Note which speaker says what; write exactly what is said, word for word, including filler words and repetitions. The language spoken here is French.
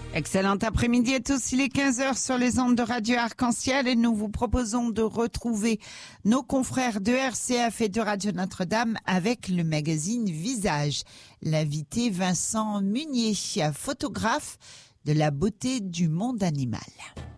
Speaker 1: Excellent après-midi à tous, il est quinze heures sur les ondes de Radio Arc-en-Ciel et nous vous proposons de retrouver nos confrères de R C F et de Radio Notre-Dame avec le magazine Visage. L'invité Vincent Munier, photographe de la beauté du monde animal.